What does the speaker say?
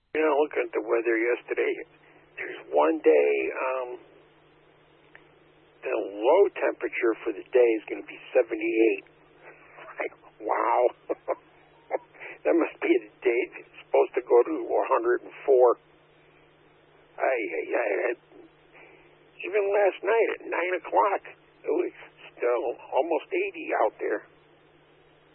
You know, looking at the weather yesterday, there's one day, the low temperature for the day is going to be 78. Like, wow. That must be the day it's supposed to go to 104. Even last night at 9 o'clock, it was still almost 80 out there.